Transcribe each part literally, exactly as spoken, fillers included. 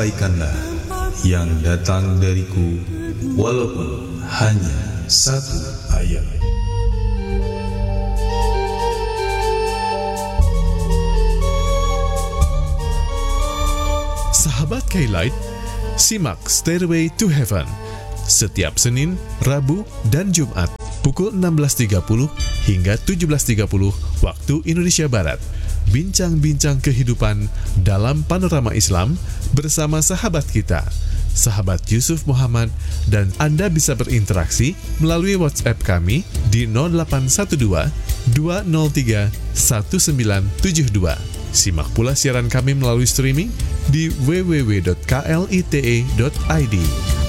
Sampaikanlah yang datang dariku, walaupun hanya satu ayat. Sahabat K-Light, simak Stairway to Heaven setiap Senin, Rabu, dan Jumat pukul enam belas tiga puluh hingga tujuh belas tiga puluh waktu Indonesia Barat. Bincang-bincang kehidupan dalam panorama Islam bersama sahabat kita, sahabat Yusuf Muhammad, dan Anda bisa berinteraksi melalui WhatsApp kami di nol delapan satu dua dua nol tiga satu sembilan tujuh dua. Simak pula siaran kami melalui streaming di w w w dot klite dot i d.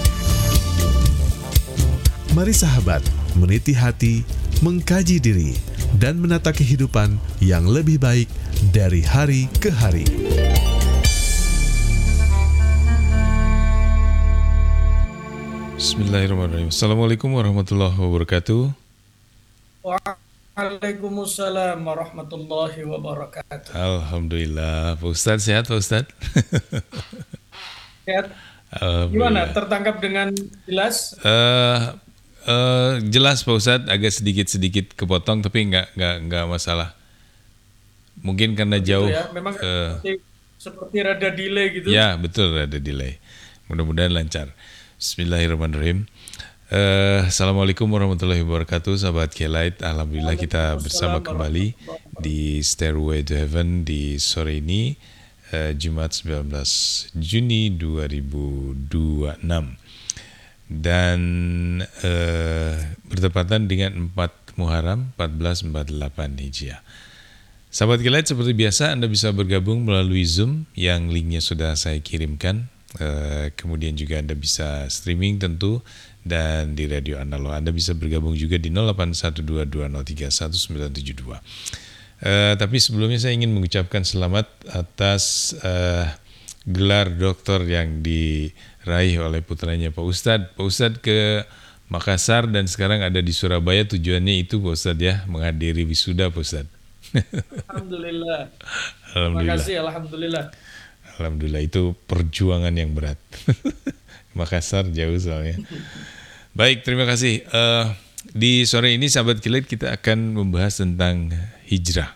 Mari sahabat, meniti hati, mengkaji diri, dan menata kehidupan yang lebih baik dari hari ke hari. Bismillahirrahmanirrahim. Assalamualaikum warahmatullahi wabarakatuh. Waalaikumsalam warahmatullahi wabarakatuh. Alhamdulillah. Pak Ustadz sehat, Pak Ustadz? Sehat. Gimana? Tertangkap dengan jelas? Uh, uh, jelas Pak Ustadz, agak sedikit-sedikit kepotong, tapi nggak nggak nggak masalah. Mungkin karena jauh. Gitu ya? Memang uh, seperti, seperti rada delay gitu. Ya betul, rada delay. Mudah-mudahan lancar. Bismillahirrahmanirrahim. Uh, Assalamualaikum warahmatullahi wabarakatuh, sahabat K-Light. Alhamdulillah kita bersama kembali di Stairway to Heaven di sore ini, uh, Jumat sembilan belas Juni dua ribu dua puluh enam, dan uh, bertepatan dengan empat Muharram seribu empat ratus empat puluh delapan Hijriah. Sahabat K-Light, seperti biasa Anda bisa bergabung melalui Zoom yang linknya sudah saya kirimkan. Uh, kemudian juga Anda bisa streaming tentu, dan di radio analog Anda bisa bergabung juga di nol delapan satu dua dua nol tiga satu sembilan tujuh dua. Uh, tapi sebelumnya saya ingin mengucapkan selamat atas uh, gelar doktor yang diraih oleh putranya Pak Ustadz. Pak Ustadz ke Makassar dan sekarang ada di Surabaya, tujuannya itu Pak Ustadz ya, menghadiri wisuda Pak Ustadz. Alhamdulillah. Alhamdulillah. Terima kasih, Alhamdulillah. Alhamdulillah, itu perjuangan yang berat. Makassar jauh soalnya. Baik, terima kasih. Uh, di sore ini sahabat K-Light kita akan membahas tentang hijrah.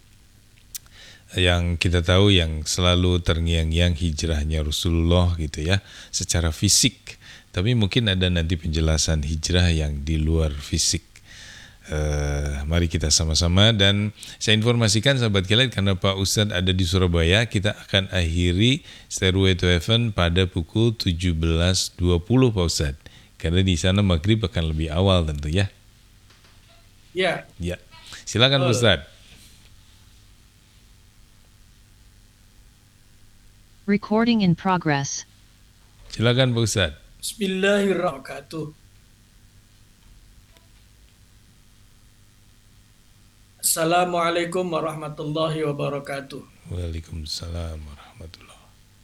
Yang kita tahu yang selalu terngiang-ngiang hijrahnya Rasulullah gitu ya, secara fisik. Tapi mungkin ada nanti penjelasan hijrah yang di luar fisik. Uh, mari kita sama-sama, dan saya informasikan sahabat K-Light, karena Pak Ustadz ada di Surabaya, kita akan akhiri Stairway to Heaven pada pukul tujuh belas dua puluh Pak Ustadz, karena di sana maghrib akan lebih awal tentu ya. Ya. Ya, silakan Pak Ustadz. Recording in progress. Silakan Pak Ustadz. Bismillahirrahmanirrahim. Assalamualaikum warahmatullahi wabarakatuh. Waalaikumsalam warahmatullahi.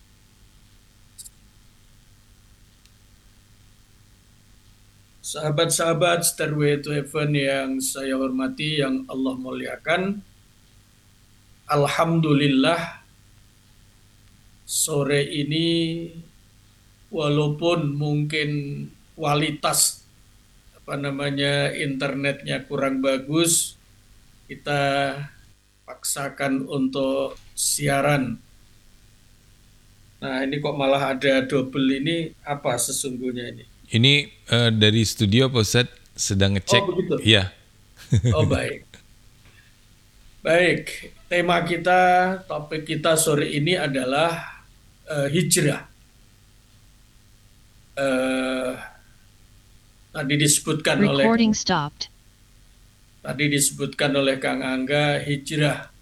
Sahabat-sahabat Stairway to Heaven yang saya hormati, yang Allah muliakan, alhamdulillah sore ini walaupun mungkin kualitas apa namanya internetnya kurang bagus, kita paksakan untuk siaran. Nah, ini kok malah ada double, ini apa sesungguhnya ini? Ini uh, dari studio Pak Ustadz sedang ngecek. Oh begitu? Iya. Oh baik. Baik, tema kita, topik kita sore ini adalah uh, hijrah. Uh, tadi disebutkan oleh Recording stopped. Tadi disebutkan oleh Kang Angga, hijrah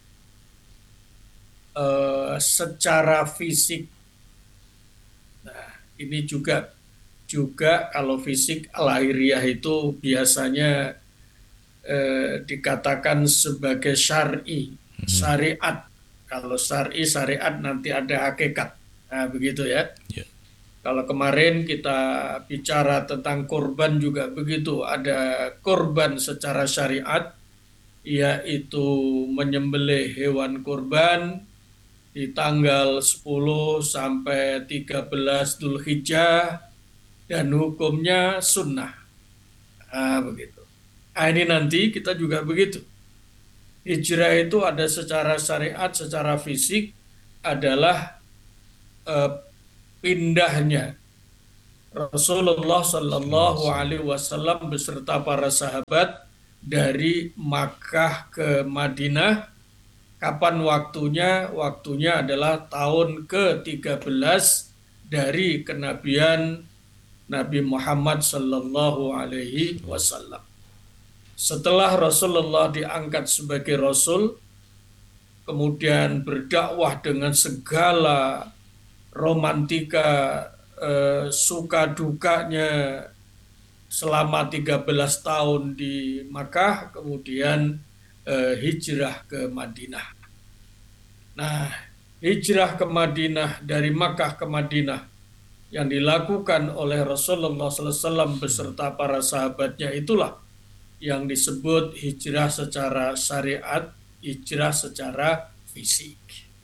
uh, secara fisik. Nah, ini juga juga kalau fisik lahiriah itu biasanya uh, dikatakan sebagai syar'i, hmm. syariat. Kalau syar'i, syariat, nanti ada hakikat. Nah, begitu ya. Yeah. Kalau kemarin kita bicara tentang korban juga begitu, ada korban secara syariat, yaitu menyembelih hewan korban, di tanggal sepuluh sampai tiga belas Dzulhijjah dan hukumnya sunnah. Nah, begitu. Nah, ini nanti kita juga begitu. Hijrah itu ada secara syariat, secara fisik adalah eh, pindahnya Rasulullah Shallallahu Alaihi Wasallam beserta para sahabat dari Makkah ke Madinah. Kapan waktunya? Waktunya adalah tahun ke tiga belas dari kenabian Nabi Muhammad Shallallahu Alaihi Wasallam. Setelah Rasulullah diangkat sebagai Rasul, kemudian berdakwah dengan segala romantika, eh, suka dukanya selama tiga belas tahun di Makkah, kemudian eh, hijrah ke Madinah. Nah, hijrah ke Madinah, dari Makkah ke Madinah yang dilakukan oleh Rasulullah Sallallahu Alaihi Wasallam beserta para sahabatnya itulah yang disebut hijrah secara syariat, hijrah secara fisik.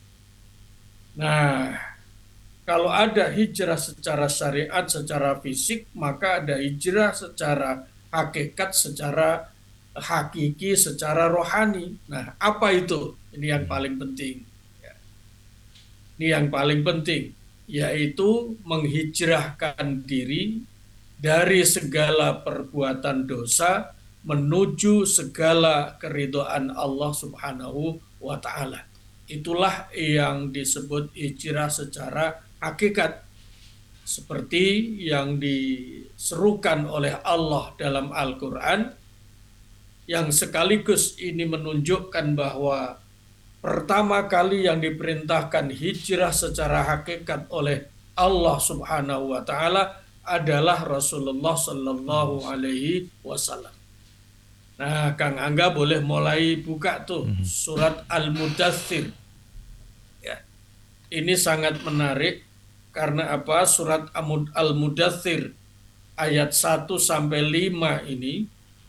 Nah, kalau ada hijrah secara syariat, secara fisik, maka ada hijrah secara hakikat, secara hakiki, secara rohani. Nah, apa itu? Ini yang paling penting. Ini yang paling penting, yaitu menghijrahkan diri dari segala perbuatan dosa menuju segala keridhaan Allah Subhanahu wa Ta'ala. Itulah yang disebut hijrah secara hakikat, seperti yang diserukan oleh Allah dalam Al-Quran, yang sekaligus ini menunjukkan bahwa pertama kali yang diperintahkan hijrah secara hakikat oleh Allah Subhanahu wa Ta'ala adalah Rasulullah Sallallahu Alaihi Wasallam. Nah, Kang Angga boleh mulai buka tuh surat Al-Mudaththir. Ya. Ini sangat menarik karena apa? Surat Al-Mudaththir ayat satu sampai lima ini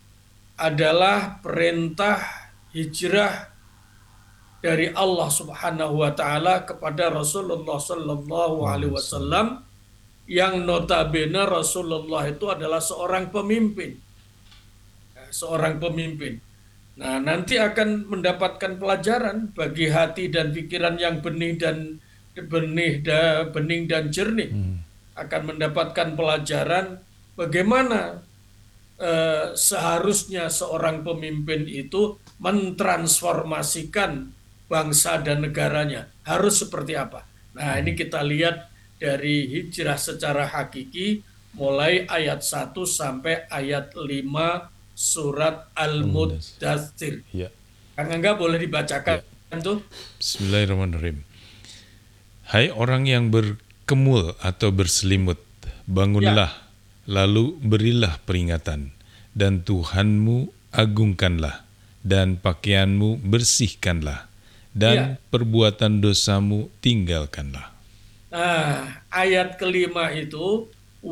adalah perintah hijrah dari Allah Subhanahu wa Ta'ala kepada Rasulullah Sallallahu Alaihi Wasallam, yang notabene Rasulullah itu adalah seorang pemimpin. Seorang pemimpin. Nah, nanti akan mendapatkan pelajaran bagi hati dan pikiran yang benih dan benih da, bening dan jernih. Hmm. Akan mendapatkan pelajaran bagaimana eh, seharusnya seorang pemimpin itu mentransformasikan bangsa dan negaranya. Harus seperti apa? Nah, ini kita lihat dari hijrah secara hakiki mulai ayat satu sampai ayat lima surat Al-Mudaththir. Ya. Kang Angga boleh dibacakan ya. Tuh. Bismillahirrahmanirrahim. Hai orang yang berkemul atau berselimut, bangunlah, ya. Lalu berilah peringatan, dan Tuhanmu agungkanlah, dan pakaianmu bersihkanlah, dan ya. Perbuatan dosamu tinggalkanlah. Nah, ayat kelima itu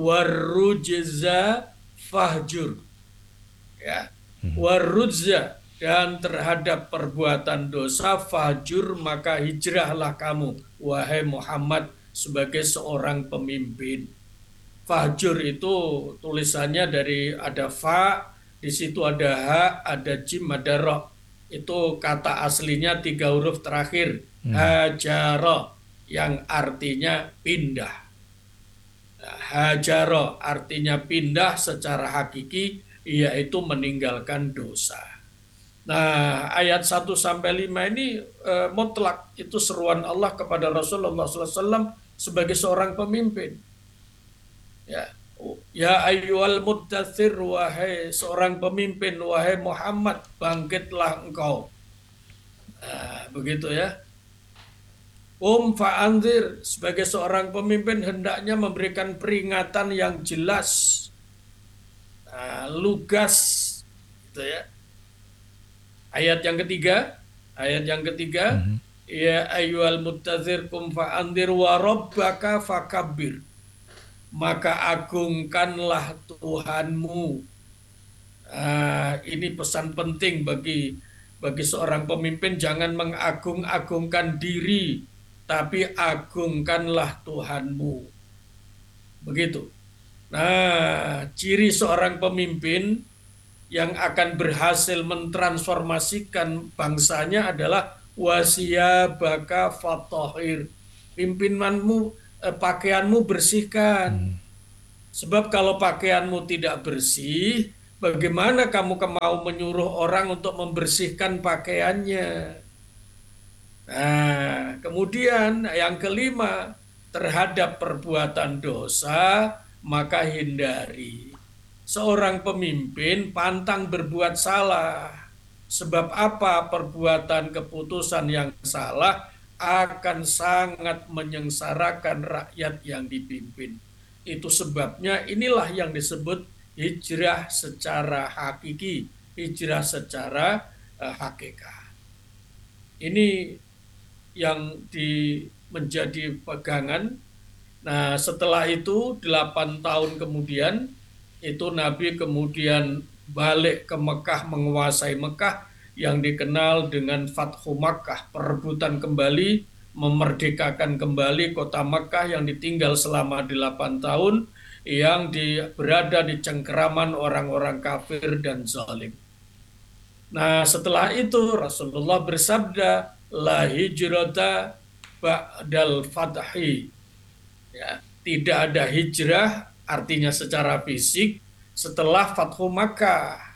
warrujza fahjur. Ya, warrujza, dan terhadap perbuatan dosa fahjur, maka hijrahlah kamu wahai Muhammad sebagai seorang pemimpin. Fahjur itu tulisannya dari ada fa, di situ ada ha, ada jim, ada ro. Itu kata aslinya tiga huruf terakhir, hmm. hajara, yang artinya pindah. Nah, hajara artinya pindah secara hakiki, yaitu meninggalkan dosa. Nah, ayat satu sampai lima ini e, mutlak, itu seruan Allah kepada Rasulullah Sallallahu Alaihi Wasallam sebagai seorang pemimpin. Ya, ya ayyuhal muddaththir, wahai seorang pemimpin, wahai Muhammad, bangkitlah engkau. Nah, begitu ya. Um fa'anzir, sebagai seorang pemimpin hendaknya memberikan peringatan yang jelas, nah, lugas, gitu ya. Ayat yang ketiga, ayat yang ketiga, mm-hmm. ya ayyuhal muddadzir kum fa'anzir wa rabbaka fakabbir, maka agungkanlah Tuhanmu. Nah, ini pesan penting bagi bagi seorang pemimpin, jangan mengagung-agungkan diri, tapi agungkanlah Tuhanmu. Begitu. Nah, ciri seorang pemimpin yang akan berhasil mentransformasikan bangsanya adalah wasiyabaka fatahir. Pimpinanmu, eh, pakaianmu bersihkan. Hmm. Sebab kalau pakaianmu tidak bersih, bagaimana kamu mau menyuruh orang untuk membersihkan pakaiannya? Nah, kemudian yang kelima, terhadap perbuatan dosa, maka hindari. Seorang pemimpin pantang berbuat salah. Sebab apa? Perbuatan keputusan yang salah akan sangat menyengsarakan rakyat yang dipimpin. Itu sebabnya inilah yang disebut hijrah secara hakiki, hijrah secara uh, hakikat. Ini yang di, menjadi pegangan. Nah, setelah itu delapan tahun kemudian itu Nabi kemudian balik ke Mekah, menguasai Mekah yang dikenal dengan Fathu Makkah, perebutan kembali, memerdekakan kembali kota Mekah yang ditinggal selama delapan tahun, yang di, berada di cengkeraman orang-orang kafir dan zalim. Nah, setelah itu Rasulullah bersabda, la hijrata ba'dal fathi. Ya, tidak ada hijrah, artinya secara fisik, setelah Fathu Makkah.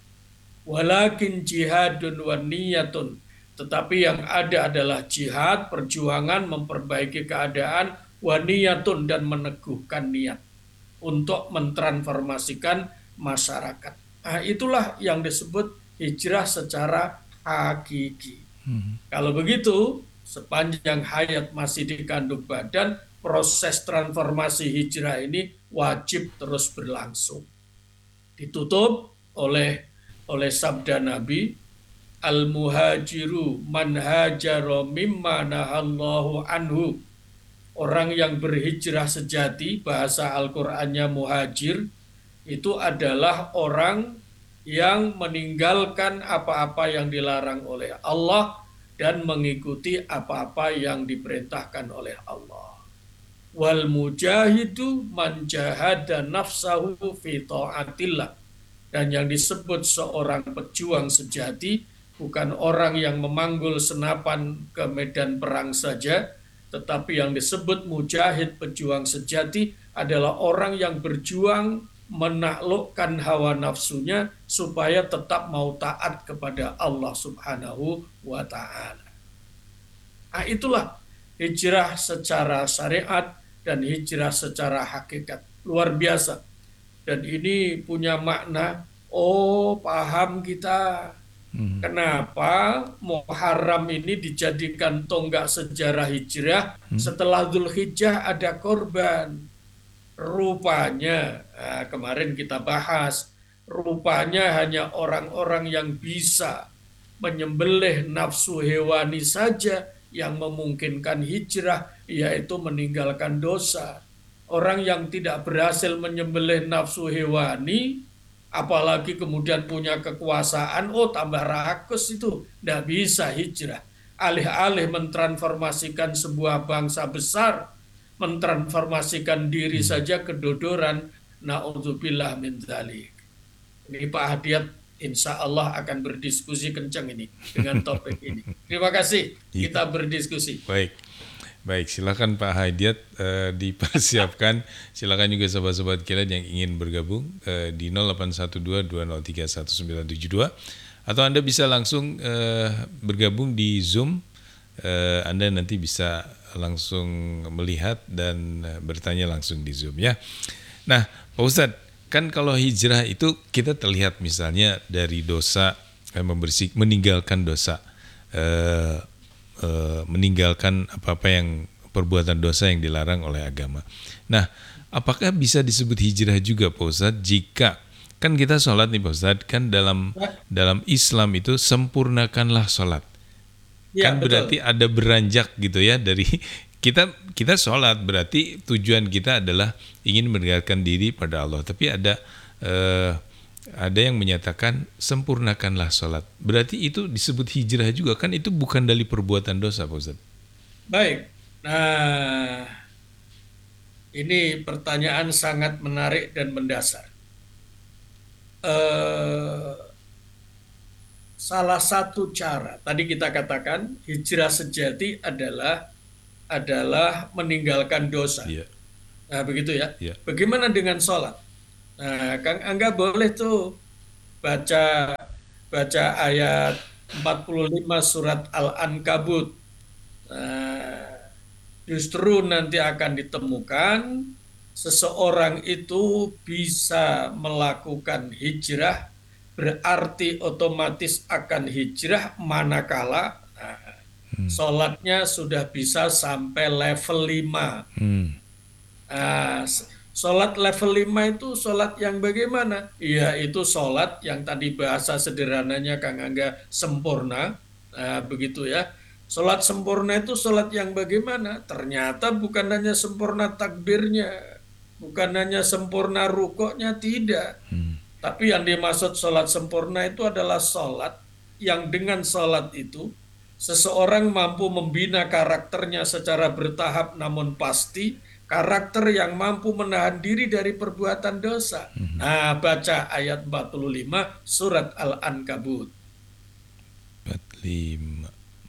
Walakin jihadun wa niyatun. Tetapi yang ada adalah jihad, perjuangan, memperbaiki keadaan, wa niyatun, dan meneguhkan niat untuk mentransformasikan masyarakat. Nah, itulah yang disebut hijrah secara hakiki. Hmm. Kalau begitu, sepanjang hayat masih dikandung badan, proses transformasi hijrah ini wajib terus berlangsung. Ditutup oleh oleh sabda Nabi, al-muhajiru man hajara mimma nahallahu anhu. Orang yang berhijrah sejati, bahasa Al-Qur'annya muhajir, itu adalah orang yang meninggalkan apa-apa yang dilarang oleh Allah dan mengikuti apa-apa yang diperintahkan oleh Allah. Wal mujahidu man jahada nafsahu fi ta'atillah. Dan yang disebut seorang pejuang sejati bukan orang yang memanggul senapan ke medan perang saja, tetapi yang disebut mujahid, pejuang sejati, adalah orang yang berjuang menaklukkan hawa nafsunya supaya tetap mau taat kepada Allah Subhanahu wa Ta'ala. Nah, itulah hijrah secara syariat dan hijrah secara hakikat. Luar biasa. Dan ini punya makna, oh paham kita. Hmm. Kenapa Muharram ini dijadikan tonggak sejarah hijrah? Hmm. Setelah Dzulhijjah ada korban. Rupanya, nah, kemarin kita bahas, rupanya hanya orang-orang yang bisa menyembelih nafsu hewani saja yang memungkinkan hijrah, yaitu meninggalkan dosa. Orang yang tidak berhasil menyembelih nafsu hewani, apalagi kemudian punya kekuasaan, oh tambah rakus itu, tidak bisa hijrah. Alih-alih mentransformasikan sebuah bangsa besar, mentransformasikan diri hmm. saja kedodoran, na'udzubillah min dzalik. Ini Pak Hadiat insya Allah akan berdiskusi kencang ini dengan topik ini. Terima kasih, kita berdiskusi. Baik. Baik, silakan Pak Hadiat eh, dipersiapkan. Silakan juga sobat-sobat Kilat yang ingin bergabung eh, di nol delapan satu dua dua nol tiga satu sembilan tujuh dua, atau Anda bisa langsung eh, bergabung di Zoom. Eh, Anda nanti bisa langsung melihat dan bertanya langsung di Zoom ya. Nah, Pak Ustadz, kan kalau hijrah itu kita terlihat misalnya dari dosa, eh, membersih, meninggalkan dosa. Eh, meninggalkan apa-apa yang perbuatan dosa yang dilarang oleh agama. Nah, apakah bisa disebut hijrah juga Pak Ustadz jika kan kita sholat nih Pak Ustadz, kan dalam dalam Islam itu sempurnakanlah sholat. Ya, kan betul. Berarti ada beranjak gitu ya, dari kita kita sholat berarti tujuan kita adalah ingin mendekatkan diri pada Allah. Tapi ada eh, ada yang menyatakan sempurnakanlah sholat. Berarti itu disebut hijrah juga, kan itu bukan dari perbuatan dosa Pak Ustadz? Baik. Nah, ini pertanyaan sangat menarik dan mendasar. Eh, salah satu cara tadi kita katakan hijrah sejati adalah adalah meninggalkan dosa. Iya, Nah, begitu ya. iya. Bagaimana dengan sholat? Nah, Kang Angga boleh tuh baca baca ayat empat puluh lima surat Al-Ankabut. Nah, justru nanti akan ditemukan seseorang itu bisa melakukan hijrah, berarti otomatis akan hijrah manakala nah, sholatnya sudah bisa sampai level lima. Hmm. Nah, sholat level lima itu sholat yang bagaimana? Iya, itu sholat yang tadi bahasa sederhananya Kang Angga sempurna. Nah, begitu ya. Sholat sempurna itu sholat yang bagaimana? Ternyata bukan hanya sempurna takbirnya, bukan hanya sempurna rukuknya, tidak. Hmm. Tapi yang dimaksud sholat sempurna itu adalah sholat yang dengan sholat itu seseorang mampu membina karakternya secara bertahap namun pasti, karakter yang mampu menahan diri dari perbuatan dosa. Nah, baca ayat empat puluh lima surat Al-Ankabut. empat puluh lima.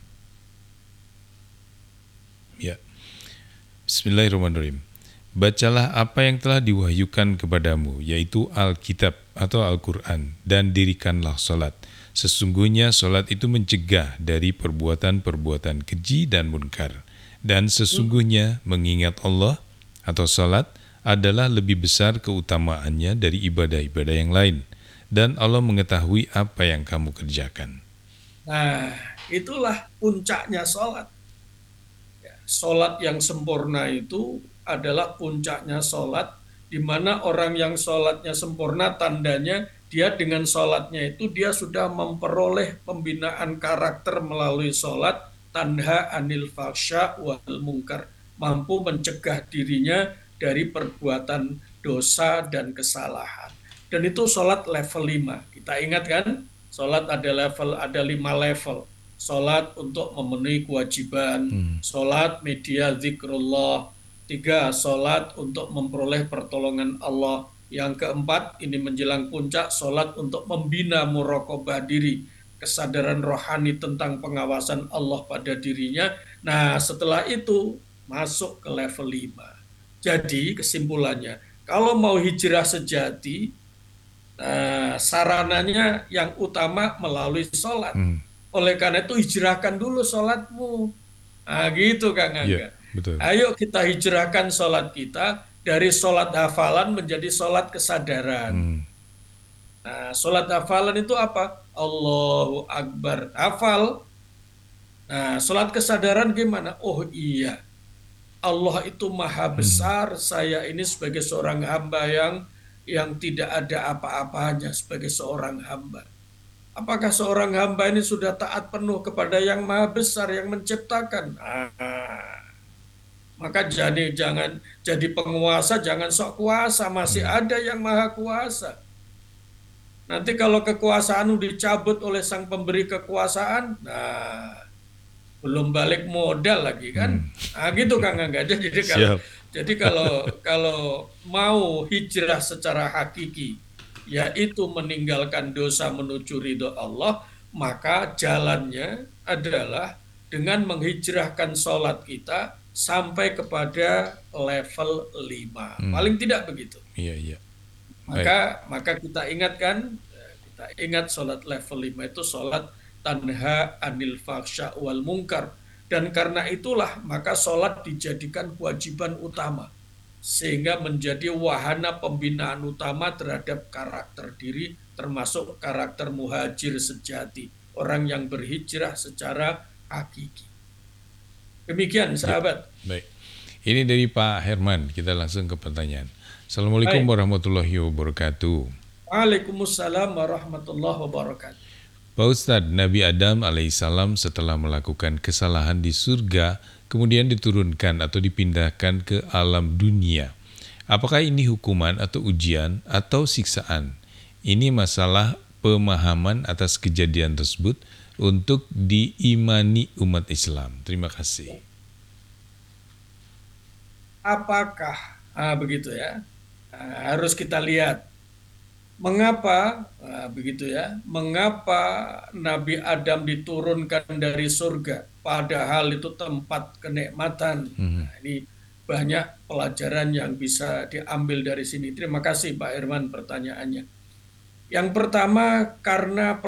Ya. Bismillahirrahmanirrahim. Bacalah apa yang telah diwahyukan kepadamu, yaitu Alkitab atau Al-Quran, dan dirikanlah sholat. Sesungguhnya sholat itu mencegah dari perbuatan-perbuatan keji dan munkar. Dan sesungguhnya mengingat Allah atau sholat adalah lebih besar keutamaannya dari ibadah-ibadah yang lain. Dan Allah mengetahui apa yang kamu kerjakan. Nah, itulah puncaknya sholat. Ya, sholat yang sempurna itu adalah puncaknya sholat, di mana orang yang sholatnya sempurna tandanya dia dengan sholatnya itu dia sudah memperoleh pembinaan karakter melalui sholat, tanha anil fahsya wal munkar, mampu mencegah dirinya dari perbuatan dosa dan kesalahan. Dan itu sholat level lima. Kita ingat kan, sholat ada level, ada lima level. Sholat untuk memenuhi kewajiban, hmm. sholat media zikrullah. Tiga, sholat untuk memperoleh pertolongan Allah. Yang keempat, ini menjelang puncak, sholat untuk membina muraqabah diri, kesadaran rohani tentang pengawasan Allah pada dirinya. Nah, setelah itu masuk ke level lima. Jadi kesimpulannya, kalau mau hijrah sejati, nah, sarananya yang utama melalui sholat. Hmm. Oleh karena itu hijrahkan dulu sholatmu. Nah, gitu Kang Angga. Yeah. Betul. Ayo kita hijrahkan sholat kita dari sholat hafalan menjadi sholat kesadaran. Hmm. Nah, sholat hafalan itu apa? Allahu Akbar, hafal. Nah, sholat kesadaran gimana? Oh iya, Allah itu maha besar. Hmm. Saya ini sebagai seorang hamba yang yang tidak ada apa-apanya sebagai seorang hamba. Apakah seorang hamba ini sudah taat penuh kepada yang maha besar yang menciptakan? Ah. Maka jadi jangan jadi penguasa, jangan sok kuasa, masih ada yang maha kuasa. Nanti kalau kekuasaan dicabut oleh sang pemberi kekuasaan, nah belum balik modal lagi kan? Hmm. Nah gitu Kang Angga. Jadi kalau jadi kalau kalau mau hijrah secara hakiki, yaitu meninggalkan dosa menuju ridho Allah, maka jalannya adalah dengan menghijrahkan sholat kita sampai kepada level lima. Hmm. Paling tidak begitu. Iya, iya. Maka Baik. maka kita ingatkan, kita ingat sholat level lima itu sholat tanha anil fahsya wal munkar. Dan karena itulah maka sholat dijadikan kewajiban utama. Sehingga menjadi wahana pembinaan utama terhadap karakter diri, termasuk karakter muhajir sejati. Orang yang berhijrah secara hakiki. Demikian sahabat. Ya, baik. Ini dari Pak Herman, kita langsung ke pertanyaan. Assalamualaikum baik. warahmatullahi wabarakatuh. Waalaikumsalam warahmatullahi wabarakatuh. Pak Ustadz, Nabi Adam alaihissalam setelah melakukan kesalahan di surga, kemudian diturunkan atau dipindahkan ke alam dunia. Apakah ini hukuman atau ujian atau siksaan? Ini masalah pemahaman atas kejadian tersebut untuk diimani umat Islam. Terima kasih. apakah ah, begitu ya. Nah, harus kita lihat mengapa ah, begitu ya. Mengapa Nabi Adam diturunkan dari surga padahal itu tempat kenikmatan. Mhm. Nah, ini banyak pelajaran yang bisa diambil dari sini. Terima kasih Pak Herman pertanyaannya. Yang pertama karena